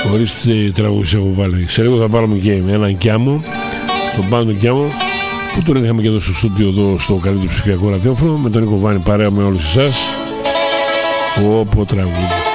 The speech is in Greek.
Ορίστε τραγούδις έχω βάλει. Σε λίγο θα βάλουμε και έναν Κιάμο, τον Πάντο Κιάμο, που τον είχαμε και εδώ στο στούντιο, εδώ στο καλύτερο ψηφιακό ραδιόφωνο, με τον Νίκο Βάνη παρέα με όλους εσάς. Πω τραγούδι.